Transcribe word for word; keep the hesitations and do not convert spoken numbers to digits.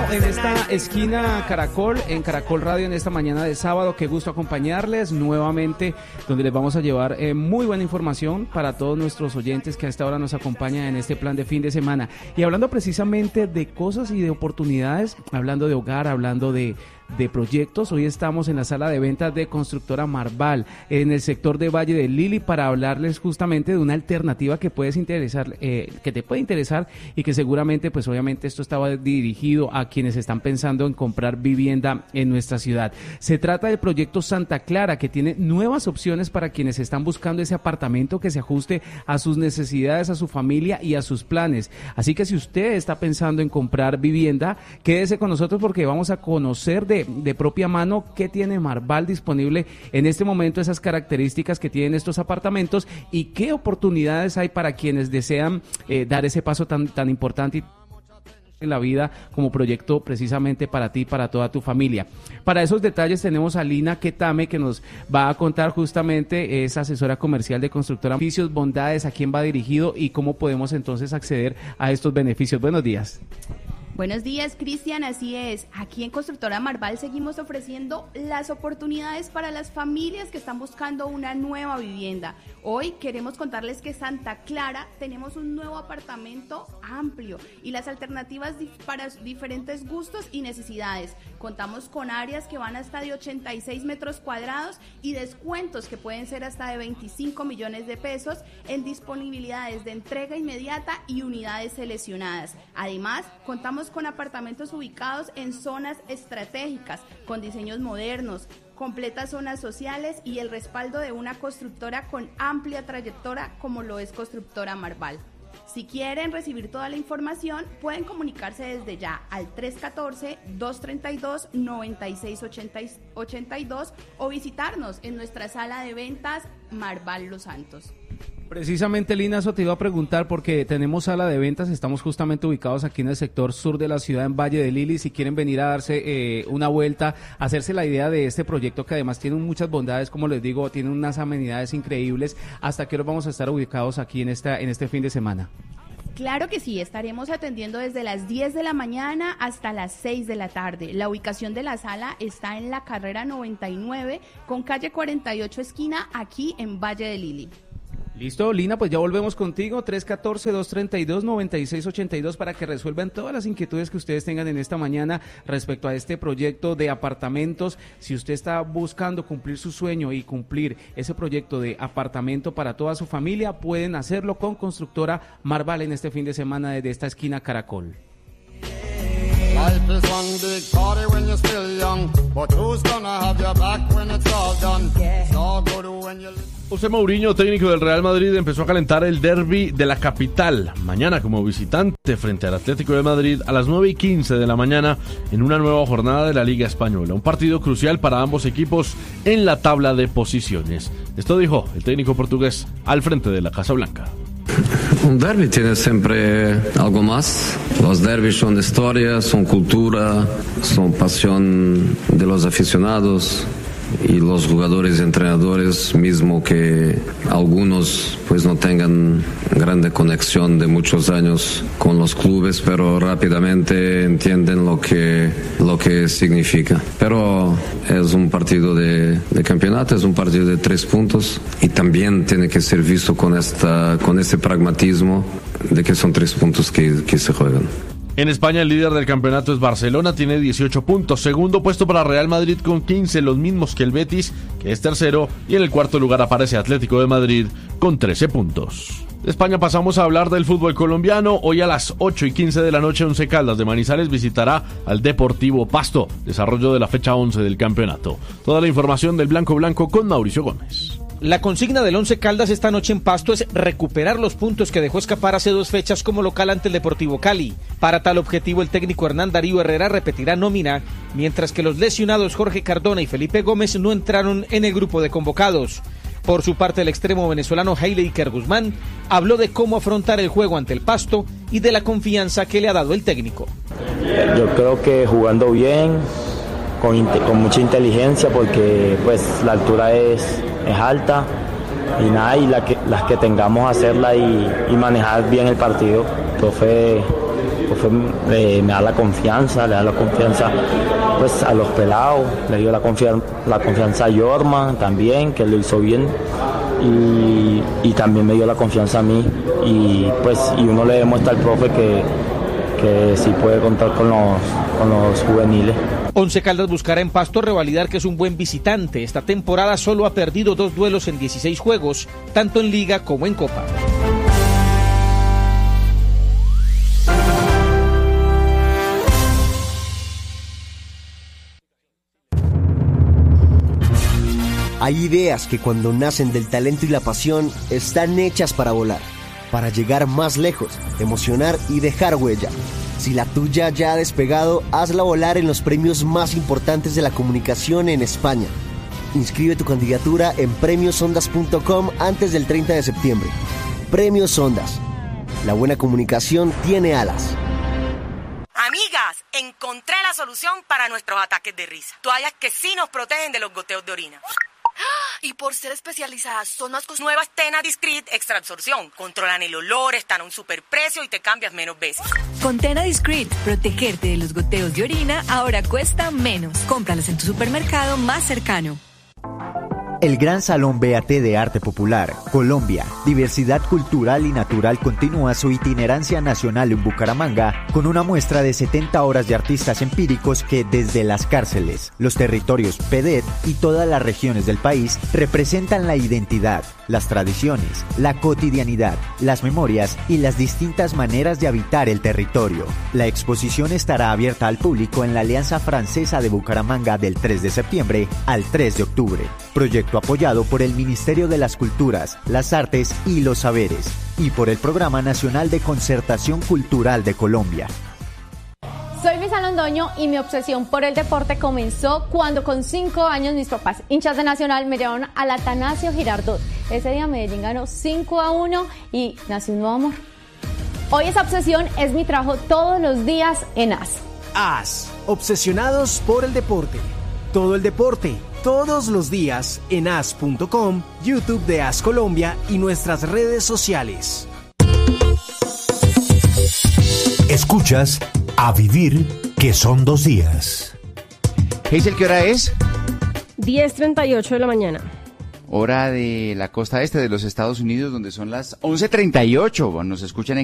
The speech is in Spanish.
en esta esquina Caracol, en Caracol Radio, en esta mañana de sábado. Qué gusto acompañarles nuevamente, donde les vamos a llevar eh, muy buena información para todos nuestros oyentes que a esta hora nos acompañan en este plan de fin de semana. Y hablando precisamente de cosas y de oportunidades, hablando de hogar, hablando de de proyectos, hoy estamos en la sala de ventas de Constructora Marval, en el sector de Valle del Lili, para hablarles justamente de una alternativa que puedes interesar, eh, que te puede interesar y que seguramente, pues obviamente esto estaba dirigido a quienes están pensando en comprar vivienda en nuestra ciudad. Se trata del proyecto Santa Clara, que tiene nuevas opciones para quienes están buscando ese apartamento que se ajuste a sus necesidades, a su familia y a sus planes. Así que si usted está pensando en comprar vivienda, quédese con nosotros porque vamos a conocer de de propia mano qué tiene Marval disponible en este momento, esas características que tienen estos apartamentos y qué oportunidades hay para quienes desean eh, dar ese paso tan, tan importante en la vida como proyecto precisamente para ti, para toda tu familia. Para esos detalles tenemos a Lina Ketame, que nos va a contar justamente, es asesora comercial de Constructora, beneficios, bondades, a quién va dirigido y cómo podemos entonces acceder a estos beneficios. Buenos días. Buenos días, Cristian, así es. Aquí en Constructora Marval seguimos ofreciendo las oportunidades para las familias que están buscando una nueva vivienda. Hoy queremos contarles que en Santa Clara tenemos un nuevo apartamento amplio y las alternativas para diferentes gustos y necesidades. Contamos con áreas que van hasta de ochenta y seis metros cuadrados y descuentos que pueden ser hasta de veinticinco millones de pesos en disponibilidades de entrega inmediata y unidades seleccionadas. Además, contamos con apartamentos ubicados en zonas estratégicas, con diseños modernos, completas zonas sociales y el respaldo de una constructora con amplia trayectoria como lo es Constructora Marval. Si quieren recibir toda la información, pueden comunicarse desde ya al tres uno cuatro, dos tres dos, nueve seis ocho dos o visitarnos en nuestra sala de ventas Marval Los Santos. Precisamente, Lina, eso te iba a preguntar porque tenemos sala de ventas, estamos justamente ubicados aquí en el sector sur de la ciudad, en Valle del Lili. Si quieren venir a darse eh, una vuelta, hacerse la idea de este proyecto que además tiene muchas bondades, como les digo, tiene unas amenidades increíbles. ¿Hasta qué hora vamos a estar ubicados aquí en esta en este fin de semana? Claro que sí, estaremos atendiendo desde las diez de la mañana hasta las seis de la tarde. La ubicación de la sala está en la carrera noventa y nueve con calle cuarenta y ocho esquina, aquí en Valle del Lili. Listo, Lina, pues ya volvemos contigo, tres uno cuatro, dos tres dos, nueve seis ocho dos, para que resuelvan todas las inquietudes que ustedes tengan en esta mañana respecto a este proyecto de apartamentos. Si usted está buscando cumplir su sueño y cumplir ese proyecto de apartamento para toda su familia, pueden hacerlo con Constructora Marval en este fin de semana desde esta esquina Caracol. Life is one big party when you're still young, but who's gonna have your back when it's all done? It's all good when you... José Mourinho, técnico del Real Madrid, empezó a calentar el derbi de la capital. Mañana como visitante frente al Atlético de Madrid a las nueve y quince de la mañana en una nueva jornada de la Liga Española. Un partido crucial para ambos equipos en la tabla de posiciones. Esto dijo el técnico portugués al frente de la Casa Blanca. Un derbi tiene siempre algo más. Los derbis son historia, son cultura, son pasión de los aficionados y los jugadores y entrenadores, mismo que algunos pues no tengan grande conexión de muchos años con los clubes, pero rápidamente entienden lo que lo que significa. Pero es un partido de, de campeonato, es un partido de tres puntos y también tiene que ser visto con esta con este pragmatismo de que son tres puntos que, que se juegan. En España el líder del campeonato es Barcelona, tiene dieciocho puntos. Segundo puesto para Real Madrid con quince, los mismos que el Betis, que es tercero. Y en el cuarto lugar aparece Atlético de Madrid con trece puntos. De España pasamos a hablar del fútbol colombiano. Hoy a las ocho y quince de la noche, Once Caldas de Manizales visitará al Deportivo Pasto. Desarrollo de la fecha once del campeonato. Toda la información del Blanco Blanco con Mauricio Gómez. La consigna del Once Caldas esta noche en Pasto es recuperar los puntos que dejó escapar hace dos fechas como local ante el Deportivo Cali. Para tal objetivo, el técnico Hernán Darío Herrera repetirá nómina, mientras que los lesionados Jorge Cardona y Felipe Gómez no entraron en el grupo de convocados. Por su parte, el extremo venezolano Haile Iker Guzmán habló de cómo afrontar el juego ante el Pasto y de la confianza que le ha dado el técnico. Yo creo que jugando bien, con, con mucha inteligencia, porque pues la altura es, es alta y nada, y la que, las que tengamos hacerla y, y manejar bien el partido. El profe pues fue, eh, me da la confianza, le da la confianza pues a los pelados, le dio la, confian- la confianza a Yorma también, que lo hizo bien, y, y también me dio la confianza a mí, y pues y uno le demuestra al profe que, que sí puede contar con los, con los juveniles. Once Caldas buscará en Pasto revalidar que es un buen visitante. Esta temporada solo ha perdido dos duelos en dieciséis juegos, tanto en Liga como en Copa. Hay ideas que cuando nacen del talento y la pasión están hechas para volar, para llegar más lejos, emocionar y dejar huella. Si la tuya ya ha despegado, hazla volar en los premios más importantes de la comunicación en España. Inscribe tu candidatura en premios ondas punto com antes del treinta de septiembre. Premios Ondas. La buena comunicación tiene alas. Amigas, encontré la solución para nuestros ataques de risa. Toallas que sí nos protegen de los goteos de orina. Y por ser especializadas, son más cosas nuevas. Tena Discreet Extra Absorción. Controlan el olor, están a un superprecio y te cambias menos veces. Con Tena Discreet, protegerte de los goteos de orina ahora cuesta menos. Cómpralos en tu supermercado más cercano. El Gran Salón B A T de Arte Popular, Colombia, Diversidad Cultural y Natural continúa su itinerancia nacional en Bucaramanga con una muestra de setenta horas de artistas empíricos que desde las cárceles, los territorios P D E T y todas las regiones del país representan la identidad, las tradiciones, la cotidianidad, las memorias y las distintas maneras de habitar el territorio. La exposición estará abierta al público en la Alianza Francesa de Bucaramanga del tres de septiembre al tres de octubre. Proyecto apoyado por el Ministerio de las Culturas, las Artes y los Saberes y por el Programa Nacional de Concertación Cultural de Colombia. Soy Luisa Londoño y mi obsesión por el deporte comenzó cuando con cinco años mis papás, hinchas de Nacional, me llevaron al Atanasio Girardot. Ese día Medellín ganó cinco a uno y nació un nuevo amor. Hoy esa obsesión es mi trabajo todos los días en A S. A S, obsesionados por el deporte. Todo el deporte, todos los días en A S punto com, YouTube de A S Colombia y nuestras redes sociales. Escuchas A Vivir, que son dos días. Hazel, ¿qué hora es? diez treinta y ocho de la mañana. Hora de la costa este de los Estados Unidos, donde son las once treinta y ocho. Nos escuchan en